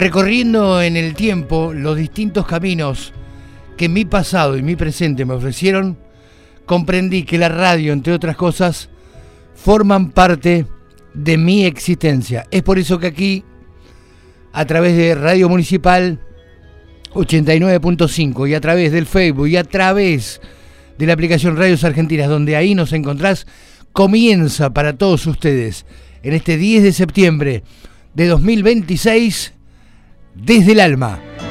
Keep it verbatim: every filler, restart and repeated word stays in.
Recorriendo en el tiempo los distintos caminos que mi pasado y mi presente me ofrecieron, comprendí que la radio, entre otras cosas, forman parte de mi existencia. Es por eso que aquí, a través de Radio Municipal ochenta y nueve punto cinco y a través del Facebook y a través de la aplicación Radios Argentinas, donde ahí nos encontrás, comienza para todos ustedes en este diez de septiembre de dos mil veintiséis, Desde el Alma.